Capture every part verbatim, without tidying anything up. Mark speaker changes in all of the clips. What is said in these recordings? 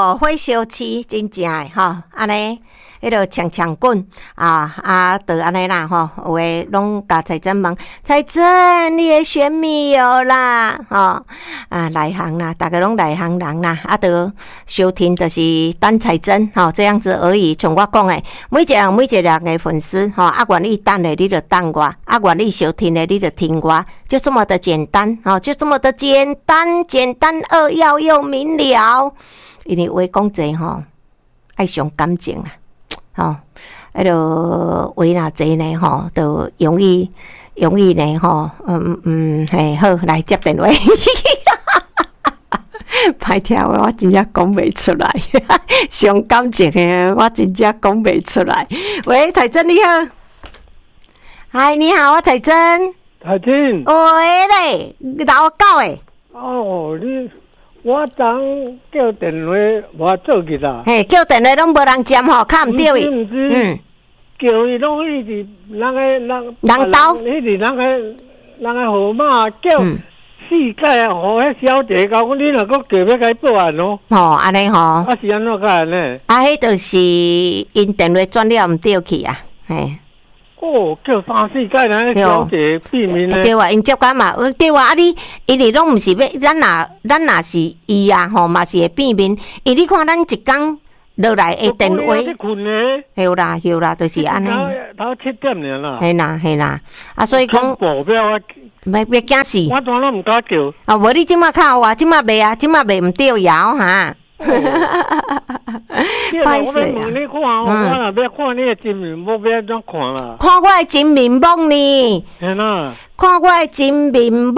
Speaker 1: 哦，火烧市真正诶吼，安尼。迄个强强棍啊啊，就安尼啦吼，有诶拢甲财政问，财政你诶选米有啦吼啊，内行啦，大家拢内行人啦，啊，就收听就是等财政吼，这样子而已。像我讲诶，每一人每一人诶粉丝吼，啊，愿意等诶你就等我，啊，愿意收听诶你就听我，就这么的简单吼，就这么的简单，简单扼要又明了。因为话讲济吼，爱上感情啦。吼，迄落话若济呢，吼，就容易容易呢，吼，嗯嗯，嘿，好，来接电话，歹听话，我真正讲袂出来，伤感情的，我真正讲袂出来。喂，彩珍你好，嗨，你好，我彩珍，
Speaker 2: 彩珍，
Speaker 1: 喂咧，老狗诶，
Speaker 2: 哦，你。我昨叫电话，我做去啦。
Speaker 1: 嘿，叫电话拢无人接吼，较毋对伊。嗯，
Speaker 2: 叫伊拢一直人个人
Speaker 1: 人兜，
Speaker 2: 一直人个人个号码叫四界，互迄小姐讲，你若搁叫要甲伊报案咯。
Speaker 1: 吼，安尼吼。
Speaker 2: 啊是安怎个安尼？
Speaker 1: 啊，迄就是因电话转了毋对去啊，嘿。
Speaker 2: 哦，叫三四届人个小姐避免咧。
Speaker 1: 对啊，因接管嘛，对啊，啊你因为拢毋是要，咱若咱若是伊啊，吼嘛是会变面。因你看咱一工落来的电话，有啦有啦，就是安尼。
Speaker 2: 头七点尔啦。
Speaker 1: 系啦系啦，啊所以讲，
Speaker 2: 保镖啊，
Speaker 1: 袂袂惊死。
Speaker 2: 我当然毋敢叫。
Speaker 1: 啊，无你即马较有啊，即马袂啊，即马袂毋对摇哈。
Speaker 2: 歹势啊！我你看，我若要看你的真面目，要怎看啦？
Speaker 1: 看我的真面目呢？
Speaker 2: 是啦。
Speaker 1: 看我的真面目，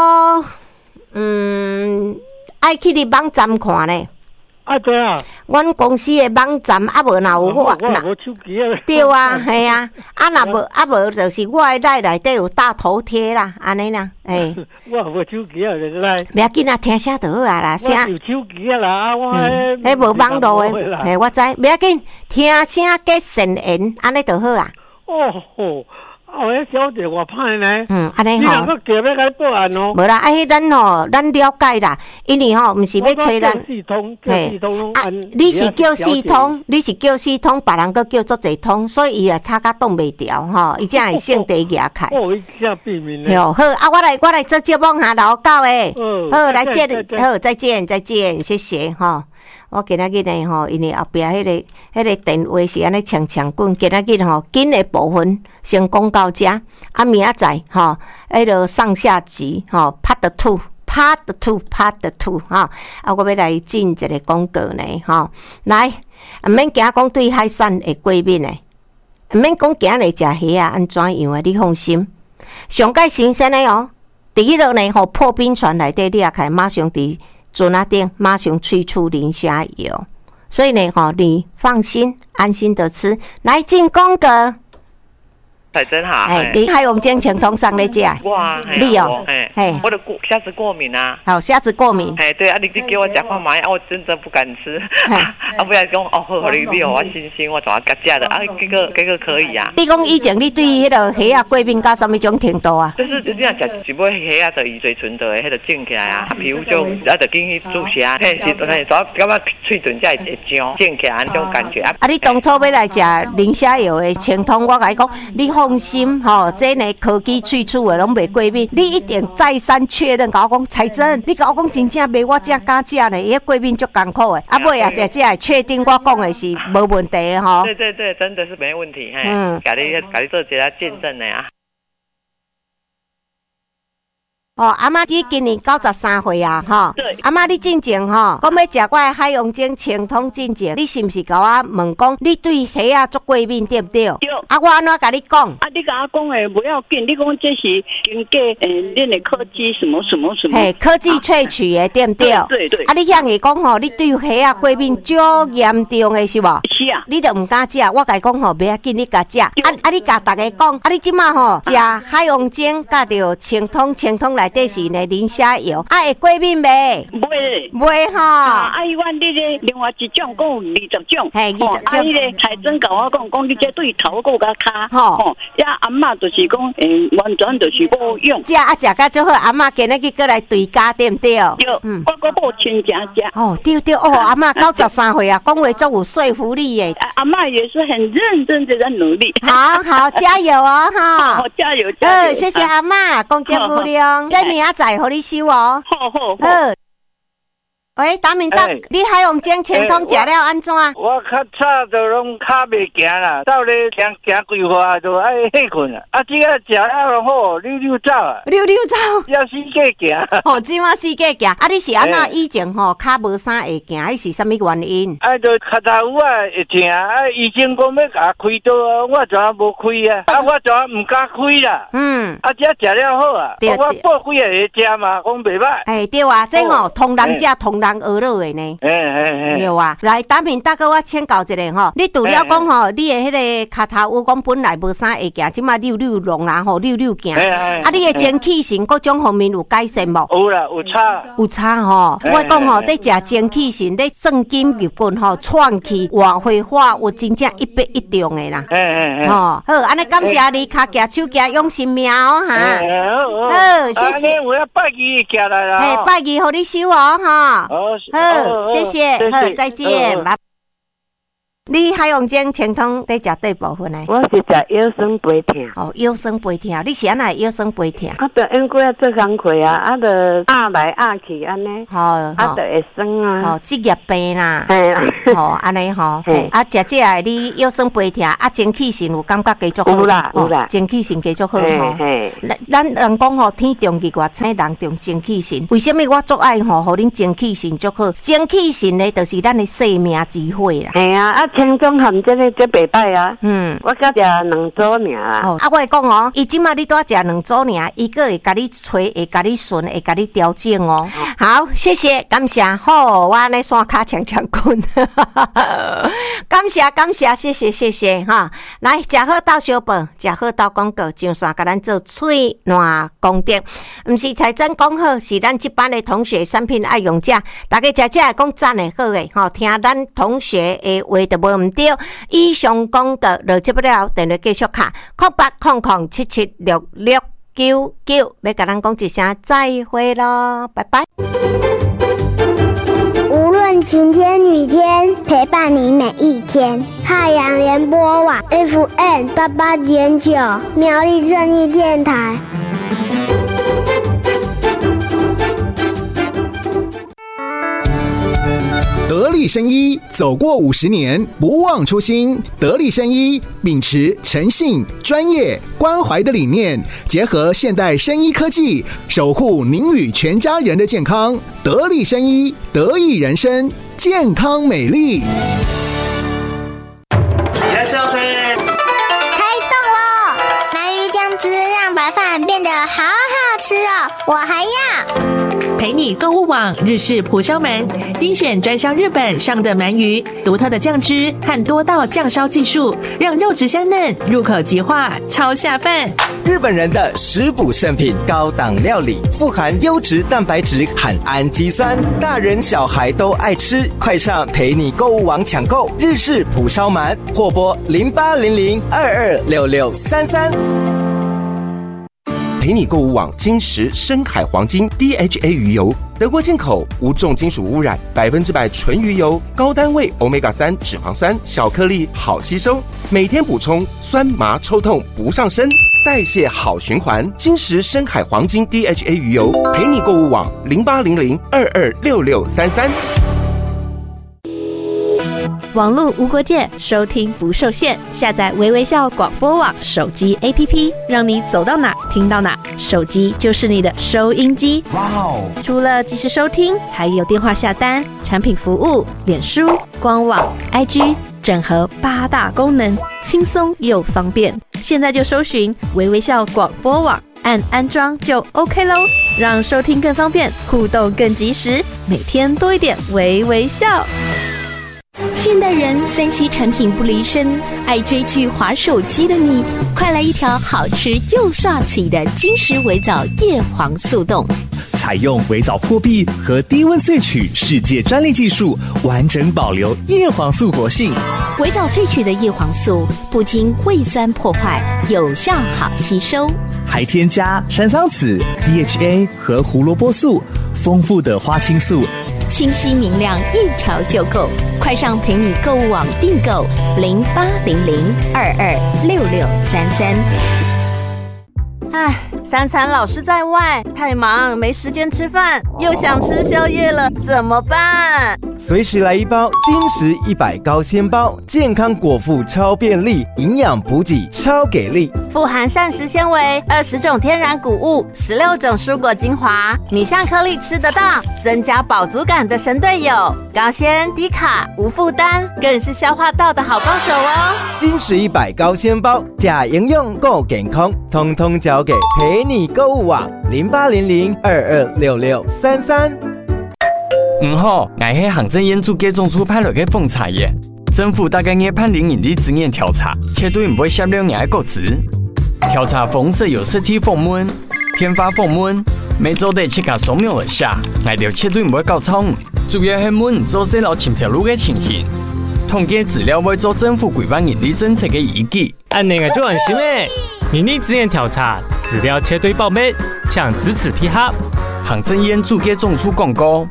Speaker 1: 嗯，爱去你网站看呢。
Speaker 2: 啊对啊，
Speaker 1: 阮公司的网站啊无若有我，
Speaker 2: 我无手机啊。
Speaker 1: 对啊，系啊，啊若无啊无就是我的内内底有大头贴啦，安尼啦，诶。
Speaker 2: 我无手机啊，就是来。
Speaker 1: 不要紧啊，听声就好啊啦，声。
Speaker 2: 我有手机啊啦，啊我迄。
Speaker 1: 迄无网络的，嘿，我知，不要紧，听声加善言，安尼就好啊。
Speaker 2: 哦吼。哦，迄小姐我歹呢。
Speaker 1: 嗯，安尼吼。
Speaker 2: 你若搁叫要甲伊报案哦。
Speaker 1: 无啦，啊，迄咱吼，咱了解啦，因为吼，毋是要找咱。
Speaker 2: 系统，系统
Speaker 1: 啊，你是叫系统，你是叫系统，别人搁叫做侪通，所以伊也差甲挡袂牢吼，伊才会性地举开。
Speaker 2: 哦，伊正避免咧。
Speaker 1: 好，啊，我来，我来做节目哈，老狗诶。
Speaker 2: 嗯。
Speaker 1: 好，来见，好，再见，再见，谢谢哈。我今仔日呢吼，因为后壁迄个、迄个电话是安尼长长滚，今仔日吼紧的部分先讲到遮，啊明仔载吼，迄个上下集吼 ，part two，part two，part two 哈，啊我要来进一个广告呢吼，来，毋免惊讲对海产会过敏的，毋免讲今日食虾啊安怎样的，你放心，上界新鲜的哦，第一落呢吼破冰船内底，你也开马上伫。做那点马上催出磷虾油，所以呢，哈，你放心，安心的吃。来进广告，
Speaker 3: 彩真好，
Speaker 1: 哎，你还用健全通上来食？
Speaker 3: 哇，
Speaker 1: 你哦，
Speaker 3: 哎，我的过虾子过敏啊，
Speaker 1: 好，虾子过敏，
Speaker 3: 哎，对啊，你你给我讲看嘛，我真的不敢吃，啊，不然讲哦，好，你你我信心，我怎么甲食的啊？这个这个可以啊。
Speaker 1: 你讲以前你对迄个虾啊过敏到什么种程度啊？
Speaker 3: 就是你若食一尾虾啊，就伊嘴唇就会迄个肿起来啊，皮肤就啊就紧去注虾，嘿，是嘿，主要感觉嘴唇才会肿肿起来那种感觉啊。
Speaker 1: 啊，你当初要来食磷虾油的清通，我甲你讲，你放心吼，这呢科技萃取的拢袂过敏，你一定再三确认，甲我讲彩珍，你甲我讲真正袂我正敢食呢，伊过敏足艰苦的，啊尾啊食食会确定我讲的是无问题的吼。
Speaker 3: 对对对，真的是没问题，嘿，嗯，甲你甲你做一个见证的啊。
Speaker 1: 哦，阿妈你今年九十三岁啊，吼。
Speaker 3: 对。
Speaker 1: 阿妈你进前吼，讲要食我的海洋精清通进前，你是毋是甲我问讲，你对虾啊足过敏对不对？
Speaker 4: 对。
Speaker 1: 啊，我安怎甲你讲？
Speaker 4: 啊，你甲我讲诶，不要紧，你讲这是经过诶，恁的科技什么什么什么。
Speaker 1: 嘿，科技萃取的对不对？
Speaker 4: 对对。
Speaker 1: 啊，你向伊讲吼，你对虾啊过敏足严重的是无？
Speaker 4: 是食，
Speaker 1: 你都唔敢食，我甲你讲吼，袂要紧，你甲食。啊啊，你甲大家讲，啊你即马吼食海王精，甲着清通，清通内底是呢磷虾油，啊会过敏袂？
Speaker 4: 袂
Speaker 1: 袂吼。
Speaker 4: 啊，啊伊阮你咧另外一种讲有二十种，
Speaker 1: 嘿，二十种。
Speaker 4: 啊，伊咧财政甲我讲，讲你这对头个甲骹，
Speaker 1: 吼，
Speaker 4: 呀阿嬷就是讲，诶，完全就是无用。
Speaker 1: 食啊食甲足好，阿嬷今日去过来对家对毋对？
Speaker 4: 对，嗯，我我母亲食食。
Speaker 1: 哦，对对哦，阿嬷九十三岁啊，讲话足有说服力耶。
Speaker 4: 阿嬷也是很认真的在努力。
Speaker 1: 好好加油哦，哈！
Speaker 4: 好加油加油！
Speaker 1: 谢谢阿嬷，功德无量，这明仔载互你收哦。
Speaker 4: 好好好。
Speaker 1: 喂，达明达，你海王精清通食了安怎？
Speaker 2: 我较早就拢骹袂行啦，到咧行行规划就爱歇困啦。啊，即个食了好，溜溜走啊，
Speaker 1: 溜溜走，
Speaker 2: 要四界行。
Speaker 1: 哦，即马四界行，啊，你是安怎以前吼骹无啥会行，还是啥物原因？
Speaker 2: 啊，就脚头有啊会疼，啊，医生讲要甲开刀啊，我怎啊无开啊？啊，我怎啊唔敢开啦？嗯，啊，只食了好啊，我报几个会食嘛，讲袂歹。哎，
Speaker 1: 对啊，这吼同人食同人学落的呢。哎哎哎，对啊，来达明大哥，我请教一下吼，你除了讲吼，你的迄个脚头有讲本来无啥会行，即马溜溜弄啊吼，溜溜行。啊，你的精气神各种方面有改善无？
Speaker 2: 有啦，有差，
Speaker 1: 有差吼。我讲吼，你食精气神，你正筋入骨吼，喘气、活挥化，有真正一百一中的啦。哎哎哎，吼，好，安尼感谢你，脚夹手夹用心命哦哈。好，谢谢。
Speaker 2: 我要拜二行来啦。
Speaker 1: 哎，拜二互你收哦哈。好，谢谢，好，再见，拜。你海王精清通在食对部分呢？
Speaker 5: 我是食腰酸背痛。
Speaker 1: 哦，腰酸背痛，你是安那腰酸背痛？
Speaker 5: 啊，着因过啊做工课啊，啊着压来压去安尼。吼，啊着会酸啊。
Speaker 1: 哦，职业病啦。
Speaker 5: 嘿啊。
Speaker 1: 吼，安尼吼，啊，食这个你腰酸背痛，啊，精气神有感觉继续好。
Speaker 5: 有啦，有啦，
Speaker 1: 精气神继续好吼。嘿，咱人讲吼，天重义外，请人重精气神。为什么我足爱吼，互恁精气神足好？精气神呢，就是咱的生命之火啦。
Speaker 5: 嘿啊，啊。轻松含这个这袂歹啊，嗯，我甲食两组尔啦。
Speaker 1: 哦，啊，我会讲哦，伊即马你多食两组尔，伊个会甲你吹，会甲你顺，会甲你调整哦。好，谢谢，感谢。好，我安尼山骹强强滚，感谢感谢，谢谢谢谢哈。来，食好到小报，食好到广告，上山甲咱做喙烂功德，毋是财政讲好，是咱这班的同学产品爱用者，大家食食讲赞的好诶，吼，听咱同学诶话就无毋对。以上广告就接不了，电话继续卡，空八空空七七六六九九，要甲咱讲一声再会咯，拜拜。
Speaker 6: 无论晴天雨天，陪伴你每一天。太阳联播网 F M 八八点九，苗栗正义电台。
Speaker 7: 得力生医走过五十年，不忘初心。得力生医秉持诚信、专业、关怀的理念，结合现代生医科技，守护您与全家人的健康。得力生医，得益人生，健康美丽。
Speaker 8: いらっしゃいませ。
Speaker 6: 开动喽！鳗鱼酱汁让白饭变得好好吃哦，我还要。
Speaker 9: 陪你购物网日式蒲烧鳗，精选专销日本上的鳗鱼，独特的酱汁和多道酱烧技术，让肉质香嫩，入口即化，超下饭。
Speaker 8: 日本人的食补圣品，高档料理，富含优质蛋白质和氨基酸，大人小孩都爱吃。快上陪你购物网抢购日式蒲烧鳗，或拨零八零零二二六六三三。陪你购物网金石深海黄金 D H A 鱼油，德国进口，无重金属污染，百分之百纯鱼油，高单位 欧米伽三 脂肪酸，小颗粒好吸收，每天补充，酸麻抽痛不上身，代谢好循环。金石深海黄金 D H A 鱼油，陪你购物网零八零零二二六六三三。
Speaker 10: 网络无国界，收听不受限。下载微微笑广播网手机 A P P， 让你走到哪听到哪，手机就是你的收音机。哇哦！除了即时收听，还有电话下单、产品服务、脸书、官网、I G， 整合八大功能，轻松又方便。现在就搜寻微微笑广播网，按安装就 OK 咯，让收听更方便，互动更及时，每天多一点微微笑。
Speaker 11: 现代人三 C 产品不离身，爱追剧、滑手机的你，快来一条好吃又帅气的金石微藻叶黄素冻。
Speaker 12: 采用微藻破壁和低温萃取世界专利技术，完整保留叶黄素活性。
Speaker 11: 微藻萃取的叶黄素不经胃酸破坏，有效好吸收，
Speaker 12: 还添加山桑子、D H A 和胡萝卜素，丰富的花青素，
Speaker 11: 清晰明亮，一条就够。快上陪你购物网订购零八零零二二六六三三。
Speaker 1: 唉，三餐老是在外，太忙没时间吃饭，又想吃宵夜了，怎么办？
Speaker 13: 随时来一包金石一百高纤包，健康果腹超便利，营养补给超给力，
Speaker 1: 富含膳食纤维、二十种天然谷物、十六种蔬果精华，米下颗粒吃得到，增加饱足感的神队友，高纤低卡无负担，更是消化道的好帮手哦。
Speaker 13: 金石一百高纤包，假营养够健康，通通交给陪你购物网零八零零二二六六三三。
Speaker 14: 唔好，我係行政院主計總處派來嘅奉茶耶。政府大概嘅判零盈利資源調查，絕對唔會泄露人嘅個資。調查方式有實體訪問、電話訪問，每週得切下掃描一下，我哋絕對唔會搞錯誤。主要係問做細路前條路嘅情形，統計資料會做政府規範盈利政策嘅依據。
Speaker 15: 按你個做安心誒，盈利資源調查資料絕對保密，請支持批核。
Speaker 14: 行政院主計總處廣告。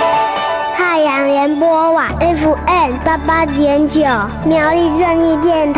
Speaker 6: 太陽聯播網 F M 八八點九，苗栗正義電台。